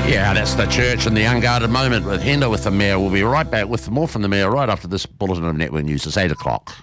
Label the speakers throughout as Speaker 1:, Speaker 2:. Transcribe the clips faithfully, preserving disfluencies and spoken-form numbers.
Speaker 1: Yeah, that's the church and the unguarded moment with Hender with the Mayor. We'll be right back with more from the Mayor right after this bulletin of Network News. It's eight o'clock.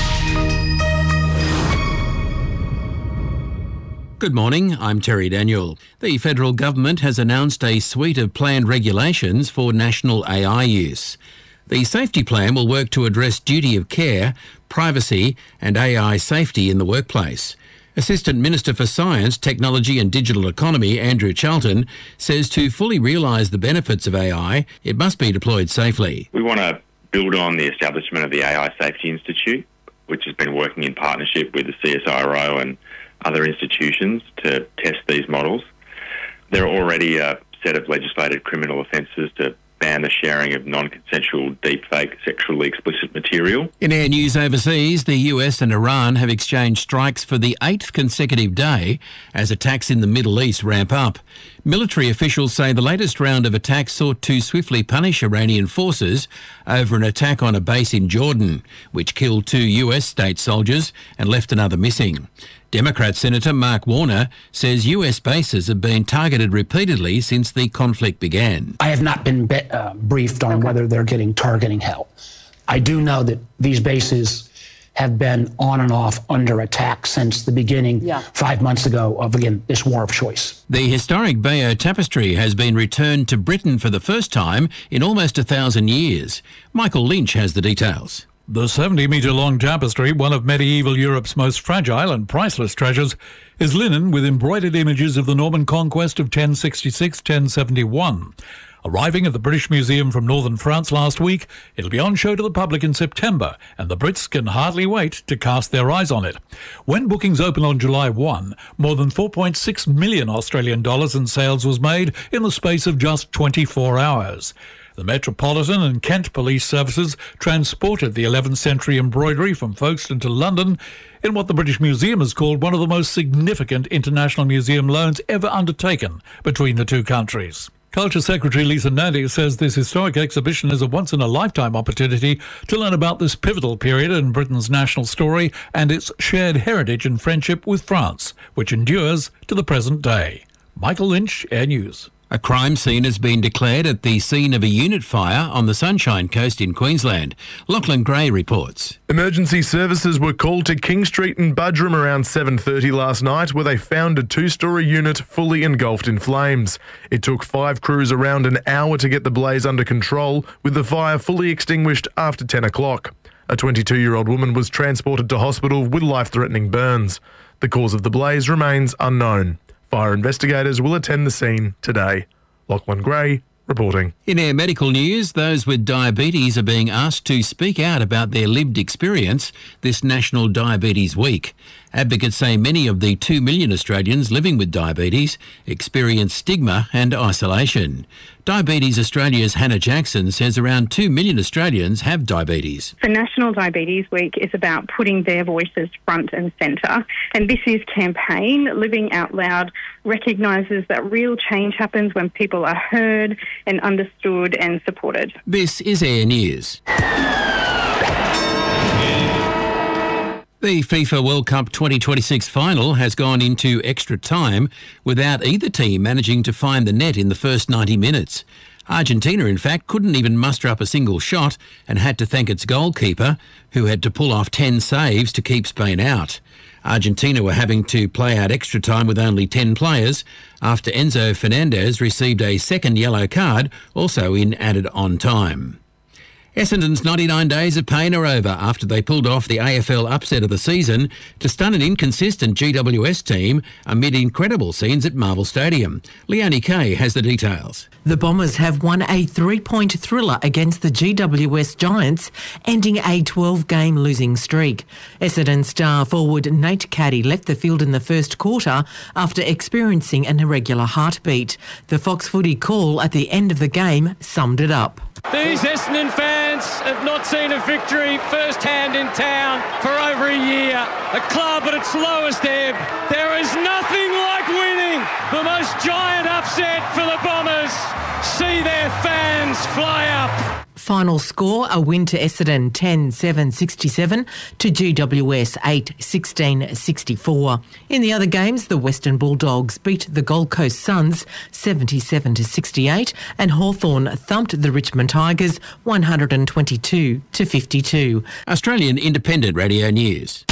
Speaker 2: Good morning, I'm Terry Daniel. The federal government has announced a suite of planned regulations for national A I use. The safety plan will work to address duty of care, privacy and A I safety in the workplace. Assistant Minister for Science, Technology and Digital Economy, Andrew Charlton, says to fully realise the benefits of A I, it must be deployed safely.
Speaker 3: We want to build on the establishment of the A I Safety Institute, which has been working in partnership with the C S I R O and other institutions to test these models. There are already a set of legislated criminal offences to ban the sharing of non-consensual deepfake sexually explicit material.
Speaker 2: In Air News overseas, the U S and Iran have exchanged strikes for the eighth consecutive day as attacks in the Middle East ramp up. Military officials say the latest round of attacks sought to swiftly punish Iranian forces over an attack on a base in Jordan, which killed two U S state soldiers and left another missing. Democrat Senator Mark Warner says U S bases have been targeted repeatedly since the conflict began.
Speaker 4: I have not been be- uh, briefed on okay. whether they're getting targeting help. I do know that these bases have been on and off under attack since the beginning yeah. five months ago of, again, this war of choice.
Speaker 2: The historic Bayeux Tapestry has been returned to Britain for the first time in almost a thousand years. Michael Lynch has the details.
Speaker 5: The seventy-metre-long tapestry, one of medieval Europe's most fragile and priceless treasures, is linen with embroidered images of the Norman conquest of ten sixty-six to ten seventy-one. Arriving at the British Museum from northern France last week, it'll be on show to the public in September, and the Brits can hardly wait to cast their eyes on it. When bookings open on July first, more than four point six million Australian dollars in sales was made in the space of just twenty-four hours. The Metropolitan and Kent Police Services transported the eleventh century embroidery from Folkestone to London in what the British Museum has called one of the most significant international museum loans ever undertaken between the two countries. Culture Secretary Lisa Nandy says this historic exhibition is a once-in-a-lifetime opportunity to learn about this pivotal period in Britain's national story and its shared heritage and friendship with France, which endures to the present day. Michael Lynch, Air News.
Speaker 2: A crime scene has been declared at the scene of a unit fire on the Sunshine Coast in Queensland. Lachlan Gray reports.
Speaker 6: Emergency services were called to King Street in Budrum around seven thirty last night, where they found a two-storey unit fully engulfed in flames. It took five crews around an hour to get the blaze under control, with the fire fully extinguished after ten o'clock. A twenty-two-year-old woman was transported to hospital with life-threatening burns. The cause of the blaze remains unknown. Fire investigators will attend the scene today. Lachlan Gray reporting.
Speaker 2: In Air Medical News, those with diabetes are being asked to speak out about their lived experience this National Diabetes Week. Advocates say many of the two million Australians living with diabetes experience stigma and isolation. Diabetes Australia's Hannah Jackson says around two million Australians have diabetes.
Speaker 7: The National Diabetes Week is about putting their voices front and centre, and this year's campaign, Living Out Loud, recognises that real change happens when people are heard and understood and supported.
Speaker 2: This is Air News. The FIFA World Cup twenty twenty-six final has gone into extra time without either team managing to find the net in the first ninety minutes. Argentina, in fact, couldn't even muster up a single shot and had to thank its goalkeeper, who had to pull off ten saves to keep Spain out. Argentina were having to play out extra time with only ten players after Enzo Fernandez received a second yellow card, also in added-on time. Essendon's ninety-nine days of pain are over after they pulled off the A F L upset of the season to stun an inconsistent G W S team amid incredible scenes at Marvel Stadium. Leonie Kay has the details.
Speaker 8: The Bombers have won a three-point thriller against the G W S Giants, ending a twelve-game losing streak. Essendon star forward Nate Caddy left the field in the first quarter after experiencing an irregular heartbeat. The Fox Footy call at the end of the game summed it up.
Speaker 9: These Essendon fans have not seen a victory firsthand in town for over a year. A club at its lowest ebb. There is nothing like winning the most giant upset for the Bombers. See their fans fly up.
Speaker 8: Final score, a win to Essendon ten seven sixty-seven to G W S eight sixteen sixty-four. In the other games, the Western Bulldogs beat the Gold Coast Suns seventy-seven to sixty-eight and Hawthorn thumped the Richmond Tigers one hundred twenty-two to fifty-two.
Speaker 2: Australian Independent Radio News.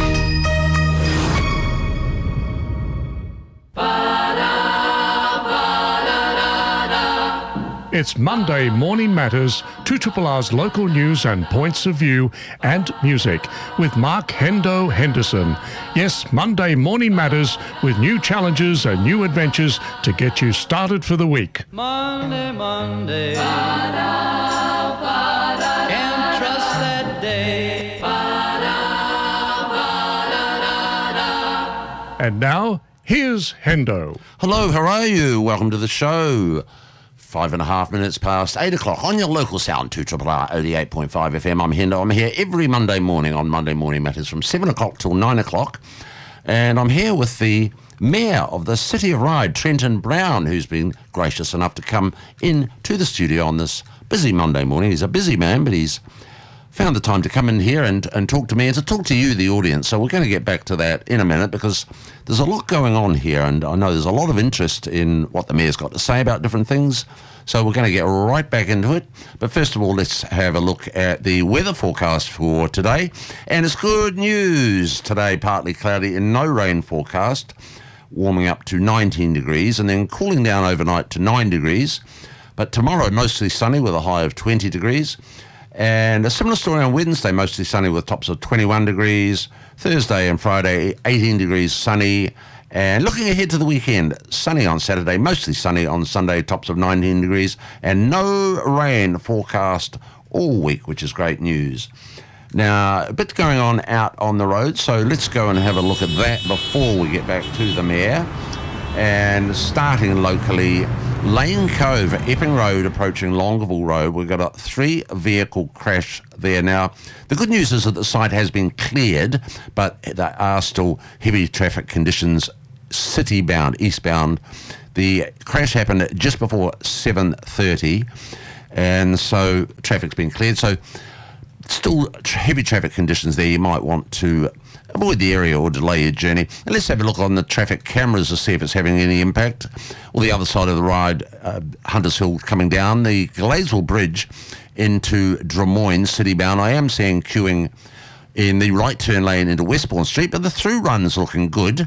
Speaker 10: It's Monday Morning Matters, two R R's local news and points of view and music with Mark Hendo Henderson. Yes, Monday Morning Matters with new challenges and new adventures to get you started for the week.
Speaker 11: Monday, Monday, ba-da, ba-da, can't trust that day. Ba-da, ba-da,
Speaker 10: and now, here's Hendo.
Speaker 1: Hello, how are you? Welcome to the show. Five and a half minutes past eight o'clock on your local sound, two R R R eighty-eight point five F M. I'm Hendo. I'm here every Monday morning on Monday Morning Matters from seven o'clock till nine o'clock. And I'm here with the Mayor of the City of Ryde, Trenton Brown, who's been gracious enough to come in to the studio on this busy Monday morning. He's a busy man, but he's found the time to come in here and, and talk to me and to talk to you, the audience. So we're going to get back to that in a minute because there's a lot going on here, and I know there's a lot of interest in what the Mayor's got to say about different things. So we're going to get right back into it. But first of all, let's have a look at the weather forecast for today. And it's good news. Today, partly cloudy and no rain forecast, warming up to nineteen degrees and then cooling down overnight to nine degrees. But tomorrow, mostly sunny with a high of twenty degrees. And a similar story on Wednesday, mostly sunny with tops of twenty-one degrees. Thursday and Friday, eighteen degrees, sunny. And looking ahead to the weekend, sunny on Saturday, mostly sunny on Sunday, tops of nineteen degrees. And no rain forecast all week, which is great news. Now, a bit going on out on the road, so let's go and have a look at that before we get back to the Mayor. And starting locally, Lane Cove, Epping Road, approaching Longville Road. We've got a three-vehicle crash there. Now, the good news is that the site has been cleared, but there are still heavy traffic conditions city-bound, eastbound. The crash happened just before seven thirty, and so traffic's been cleared. So still heavy traffic conditions there. You might want to avoid the area or delay your journey. And let's have a look on the traffic cameras to see if it's having any impact. Well, the other side of the ride, uh, Hunters Hill coming down, the Gladesville Bridge into Drummoyne, city-bound. I am seeing queuing in the right turn lane into Westbourne Street, but the through run's looking good.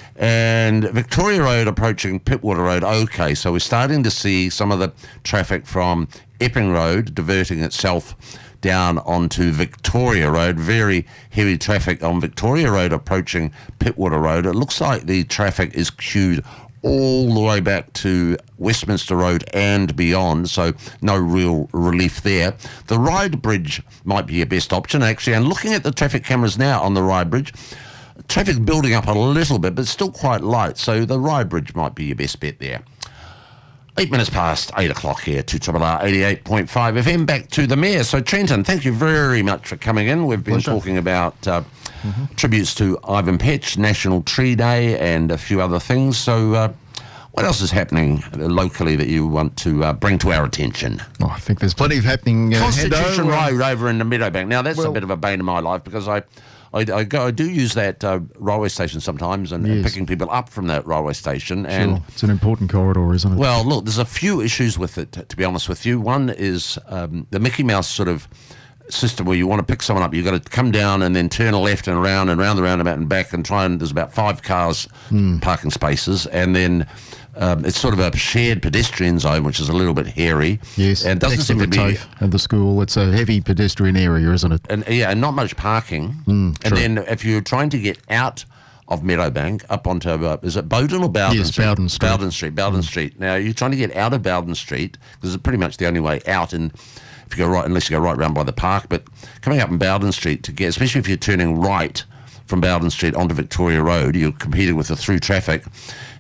Speaker 1: And Victoria Road approaching Pittwater Road, okay. So we're starting to see some of the traffic from Epping Road diverting itself down onto Victoria Road. Very heavy traffic on Victoria Road approaching Pittwater Road. It looks like the traffic is queued all the way back to Westminster Road and beyond, so no real relief there. The Ryde Bridge might be your best option, actually, and looking at the traffic cameras now on the Ryde Bridge, traffic building up a little bit, but still quite light, so the Ryde Bridge might be your best bet there. Eight minutes past eight o'clock here, two R R R eighty-eight point five F M. Back to the Mayor. So, Trenton, thank you very much for coming in. We've been Pleasure. talking about uh, mm-hmm. tributes to Ivan Petch, National Tree Day, and a few other things. So, uh, what else is happening locally that you want to uh, bring to our attention?
Speaker 12: Oh, I think there's plenty of happening. Uh,
Speaker 1: Constitution
Speaker 12: Hendo,
Speaker 1: Road over in the Meadowbank. Now, that's well, a bit of a bane of my life because I... I, I, go, I do use that uh, railway station sometimes and, yes. and picking people up from that railway station. And
Speaker 12: sure. It's an important corridor, isn't it?
Speaker 1: Well, look, there's a few issues with it, to be honest with you. One is um, the Mickey Mouse sort of system where you want to pick someone up. You've got to come down and then turn a left and around and round the roundabout and back and try and there's about five cars, mm. parking spaces, and then um, it's sort of a shared pedestrian zone, which is a little bit hairy.
Speaker 12: Yes,
Speaker 1: and doesn't seem to be
Speaker 12: at the school. It's a heavy pedestrian area, isn't it?
Speaker 1: And yeah, and not much parking.
Speaker 12: Mm,
Speaker 1: and then if you're trying to get out of Meadowbank up onto, uh, is it Bowden or Bowden
Speaker 12: yes,
Speaker 1: Street?
Speaker 12: Bowden Street.
Speaker 1: Bowden Street, Bowden mm. Street. Now, you're trying to get out of Bowden Street, because it's pretty much the only way out, and if you go right, unless you go right round by the park, but coming up in Bowden Street to get, especially if you're turning right from Bowden Street onto Victoria Road, you're competing with the through traffic,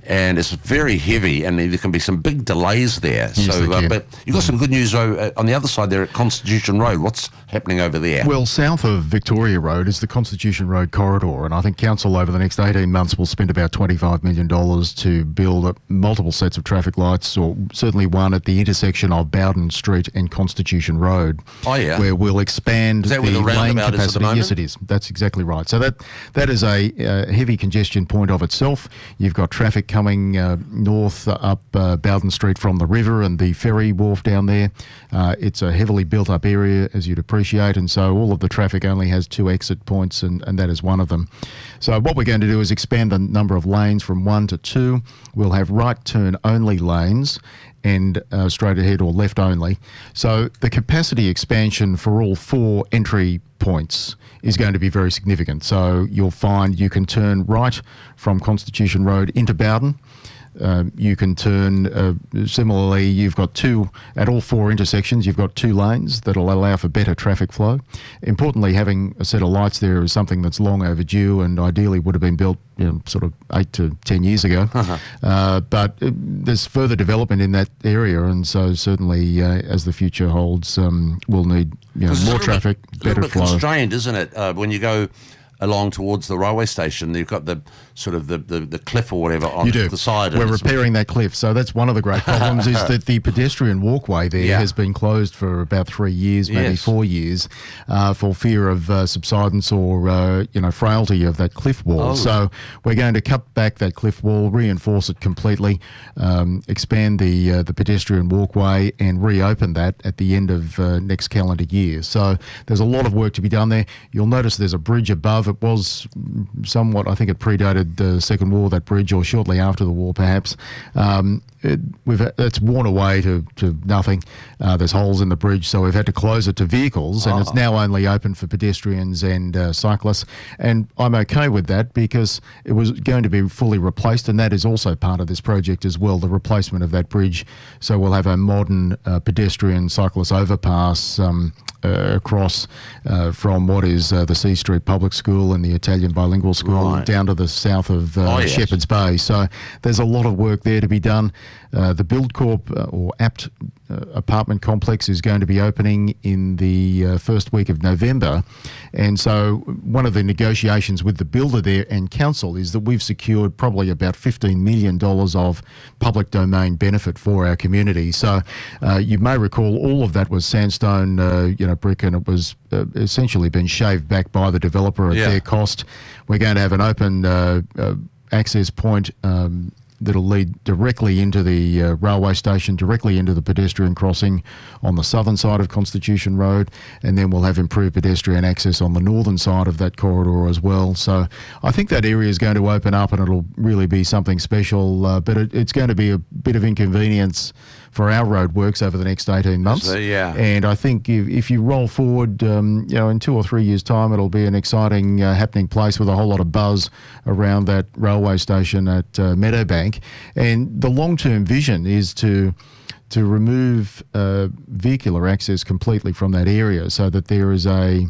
Speaker 1: and it's very heavy, and there can be some big delays there.
Speaker 12: Yes,
Speaker 1: so,
Speaker 12: they
Speaker 1: uh,
Speaker 12: can.
Speaker 1: but you've got some good news uh, on the other side there at Constitution Road. What's happening over there?
Speaker 12: Well, south of Victoria Road is the Constitution Road corridor, and I think Council over the next eighteen months will spend about twenty-five million dollars to build up multiple sets of traffic lights, or certainly one at the intersection of Bowden Street and Constitution Road.
Speaker 1: Oh, yeah.
Speaker 12: Where we'll expand
Speaker 1: Is that
Speaker 12: the
Speaker 1: where the
Speaker 12: lane
Speaker 1: roundabout is at the
Speaker 12: capacity.
Speaker 1: moment?
Speaker 12: Yes, it is. That's exactly right. So that that is a uh, heavy congestion point of itself. You've got traffic coming uh, north uh, up uh, Bowden Street from the river and the ferry wharf down there. Uh, it's a heavily built up area, as you'd appreciate, and so all of the traffic only has two exit points, and, and that is one of them. So what we're going to do is expand the number of lanes from one to two. We'll have right turn only lanes and uh, straight ahead or left only. So the capacity expansion for all four entry points is going to be very significant. So you'll find you can turn right from Constitution Road into Bowden. Uh, you can turn, uh, similarly, you've got two, at all four intersections, you've got two lanes that'll allow for better traffic flow. Importantly, having a set of lights there is something that's long overdue and ideally would have been built, you know, sort of eight to ten years ago. Uh-huh. Uh, but uh, there's further development in that area, and so certainly uh, as the future holds, um, we'll need you know, more traffic,
Speaker 1: bit,
Speaker 12: better
Speaker 1: bit
Speaker 12: flow.
Speaker 1: Constrained, isn't it? Uh, when you go along towards the railway station, you've got the sort of the, the, the cliff or whatever on
Speaker 12: You do.
Speaker 1: the side.
Speaker 12: We're
Speaker 1: and it's-
Speaker 12: repairing that cliff. So that's one of the great problems is that the pedestrian walkway there
Speaker 1: Yeah.
Speaker 12: has been closed for about three years, maybe
Speaker 1: Yes.
Speaker 12: four years, uh, for fear of uh, subsidence or, uh, you know, frailty of that cliff wall.
Speaker 1: Oh.
Speaker 12: So we're going to cut back that cliff wall, reinforce it completely, um, expand the uh, the pedestrian walkway and reopen that at the end of uh, next calendar year. So there's a lot of work to be done there. You'll notice there's a bridge above. It was somewhat, I think it predated the Second War, that bridge, or shortly after the war perhaps. Um, it, we've it's worn away to, to nothing. Uh, there's holes in the bridge, so we've had to close it to vehicles, and
Speaker 1: Oh.
Speaker 12: it's now only open for pedestrians and uh, cyclists. And I'm okay with that because it was going to be fully replaced, and that is also part of this project as well, the replacement of that bridge. So we'll have a modern uh, pedestrian cyclist overpass um, uh, across uh, from what is uh, the C Street Public School and the Italian Bilingual School
Speaker 1: Right.
Speaker 12: down to the south of uh,
Speaker 1: Oh, yes.
Speaker 12: Shepherd's Bay. So there's a lot of work there to be done. Uh, the BuildCorp uh, or Apt uh, apartment complex is going to be opening in the uh, first week of November. And so one of the negotiations with the builder there and council is that we've secured probably about fifteen million dollars of public domain benefit for our community. So uh, you may recall all of that was sandstone, uh, you know, brick, and it was uh, essentially been shaved back by the developer at
Speaker 1: Yeah.
Speaker 12: their cost. We're going to have an open uh, uh, access point um, that'll lead directly into the uh, railway station, directly into the pedestrian crossing on the southern side of Constitution Road, and then we'll have improved pedestrian access on the northern side of that corridor as well. So I think that area is going to open up and it'll really be something special, uh, but it, it's going to be a bit of inconvenience for our roadworks over the next eighteen months.
Speaker 1: So, yeah.
Speaker 12: And I think if, if you roll forward, um, you know, in two or three years' time, it'll be an exciting, uh, happening place with a whole lot of buzz around that railway station at uh, Meadowbank. And the long-term vision is to to remove uh, vehicular access completely from that area, so that there is a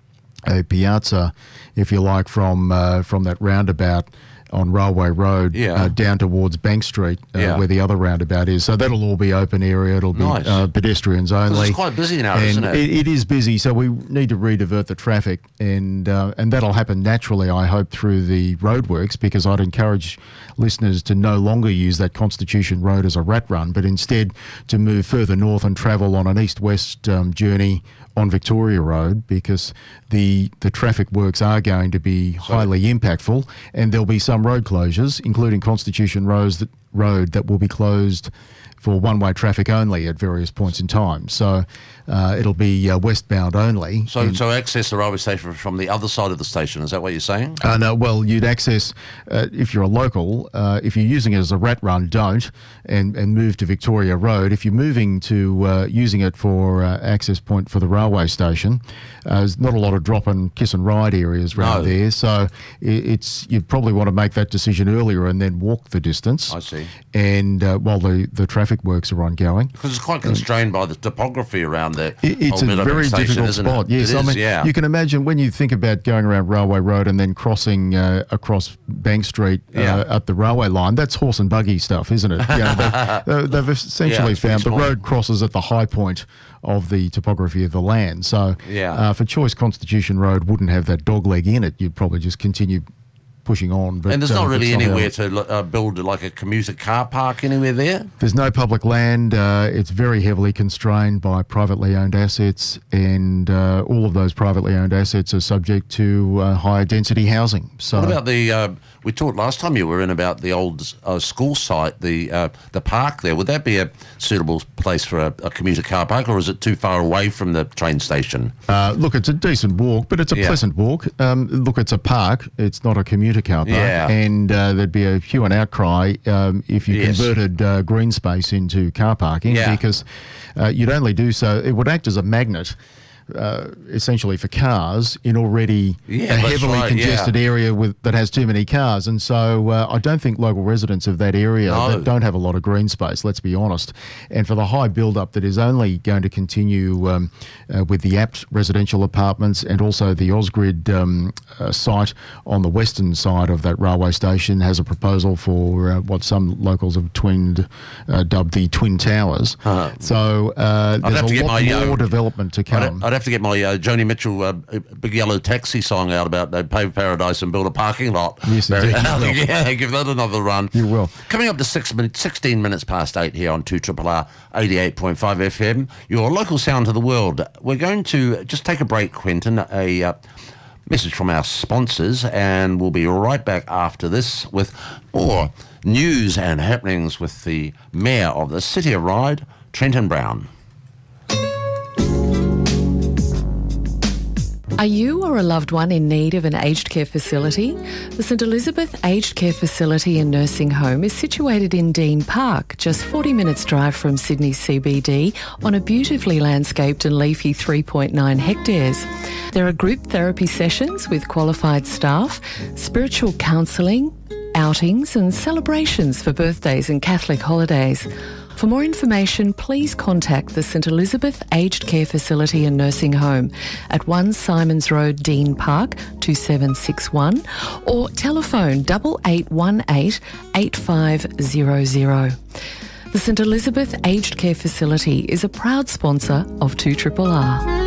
Speaker 12: a piazza, if you like, from uh, from that roundabout on Railway Road
Speaker 1: Yeah.
Speaker 12: uh, down towards Bank Street, uh,
Speaker 1: Yeah.
Speaker 12: where the other roundabout is. So that'll all be open area. It'll be
Speaker 1: Nice.
Speaker 12: uh, pedestrians only.
Speaker 1: it's quite busy now,
Speaker 12: and
Speaker 1: isn't it?
Speaker 12: It is busy, so we need to redivert the traffic, and uh, and that'll happen naturally, I hope, through the roadworks, because I'd encourage listeners to no longer use that Constitution Road as a rat run, but instead to move further north and travel on an east-west um, journey on Victoria Road, because the the traffic works are going to be highly impactful, and there'll be some road closures, including Constitution Road that, road that will be closed for one-way traffic only at various points in time. So uh, it'll be uh, westbound only.
Speaker 1: So,
Speaker 12: And-
Speaker 1: so access the railway station from the other side of the station. Is that what you're saying?
Speaker 12: Uh, no, well, you'd access, uh, if you're a local, uh, if you're using it as a rat run, don't, and, and move to Victoria Road. If you're moving to uh, using it for uh, access point for the railway station, uh, there's not a lot of drop and kiss and ride areas around
Speaker 1: No.
Speaker 12: there. So it, it's you'd probably want to make that decision earlier and then walk the distance.
Speaker 1: I see.
Speaker 12: And uh, while the, the traffic traffic works are ongoing.
Speaker 1: Because it's quite constrained by the topography around there.
Speaker 12: It, it's a very
Speaker 1: station,
Speaker 12: difficult
Speaker 1: isn't
Speaker 12: spot.
Speaker 1: It?
Speaker 12: Yes,
Speaker 1: it
Speaker 12: I
Speaker 1: is,
Speaker 12: mean,
Speaker 1: yeah.
Speaker 12: you can imagine when you think about going around Railway Road and then crossing uh, across Bank Street uh,
Speaker 1: Yeah.
Speaker 12: up the railway line. That's horse and buggy stuff, isn't it? You know, they've, they've essentially
Speaker 1: Yeah, it's
Speaker 12: found the
Speaker 1: pretty small.
Speaker 12: road crosses at the high point of the topography of the land. So
Speaker 1: Yeah.
Speaker 12: uh, for choice, Constitution Road wouldn't have that dog leg in it. You'd probably just continue pushing on. But,
Speaker 1: And there's
Speaker 12: uh,
Speaker 1: not
Speaker 12: but
Speaker 1: really
Speaker 12: somehow-
Speaker 1: anywhere to uh, build like a commuter car park anywhere there.
Speaker 12: There's no public land. Uh, it's very heavily constrained by privately owned assets, and uh, all of those privately owned assets are subject to uh, higher density housing. So,
Speaker 1: What about the? Uh, we talked last time you were in about the old uh, school site, the uh, the park there. Would that be a suitable place for a, a commuter car park, or is it too far away from the train station?
Speaker 12: uh, look, it's a decent walk, but it's a
Speaker 1: Yeah.
Speaker 12: pleasant walk. Um, look, it's a park. It's not a commuter car park,
Speaker 1: Yeah.
Speaker 12: and uh, there'd be a hue and outcry um, if you
Speaker 1: Yes.
Speaker 12: converted uh, green space into car parking,
Speaker 1: Yeah.
Speaker 12: because uh, you'd only do so. It would act as a magnet. Uh, essentially for cars in already
Speaker 1: Yeah,
Speaker 12: a
Speaker 1: that's
Speaker 12: heavily
Speaker 1: right,
Speaker 12: congested
Speaker 1: yeah.
Speaker 12: area with that has too many cars, and so uh, I don't think local residents of that area
Speaker 1: No.
Speaker 12: that don't have a lot of green space, let's be honest, and for the high build-up that is only going to continue um, uh, with the Apt residential apartments and also the Ausgrid um, uh, site on the western side of that railway station has a proposal for uh, what some locals have twinned, uh, dubbed the Twin Towers.
Speaker 1: Uh-huh.
Speaker 12: So uh,
Speaker 1: I'd
Speaker 12: there's
Speaker 1: have to
Speaker 12: a
Speaker 1: get
Speaker 12: lot
Speaker 1: my, uh,
Speaker 12: more development to
Speaker 1: I'd,
Speaker 12: come.
Speaker 1: I'd have to get my uh, Joni Mitchell uh, Big Yellow Taxi song out about they pave paradise and build a parking lot.
Speaker 12: Yes,
Speaker 1: Very-
Speaker 12: indeed, you will.
Speaker 1: yeah, give that another run.
Speaker 12: You will.
Speaker 1: Coming up to six minutes, sixteen minutes past eight here on two R R R eighty-eight point five F M, your local sound to the world. We're going to just take a break, Quentin, a uh, message from our sponsors, and we'll be right back after this with more news and happenings with the Mayor of the City of Ryde, Trenton Brown.
Speaker 13: Are you or a loved one in need of an aged care facility? The St Elizabeth Aged Care Facility and Nursing Home is situated in Dean Park, just forty minutes drive from Sydney C B D, on a beautifully landscaped and leafy three point nine hectares. There are group therapy sessions with qualified staff, spiritual counselling, outings and celebrations for birthdays and Catholic holidays. For more information, please contact the St Elizabeth Aged Care Facility and Nursing Home at one Simons Road, Dean Park, two seven six one, or telephone eight eight one eight, eight five zero zero. The St Elizabeth Aged Care Facility is a proud sponsor of two R R R.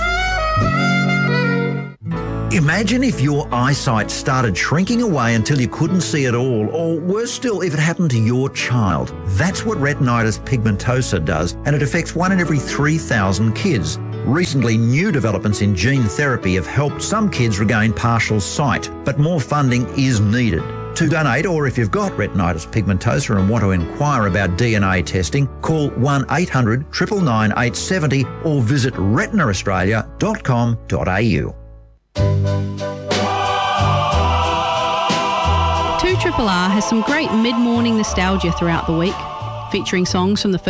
Speaker 14: Imagine if your eyesight started shrinking away until you couldn't see at all, or worse still, if it happened to your child. That's what retinitis pigmentosa does, and it affects one in every three thousand kids. Recently, new developments in gene therapy have helped some kids regain partial sight, but more funding is needed. To donate, or if you've got retinitis pigmentosa and want to inquire about D N A testing, call one eight hundred, nine nine nine, eight seven zero or visit retina australia dot com dot a u.
Speaker 15: two R R R has some great mid-morning nostalgia throughout the week, featuring songs from the first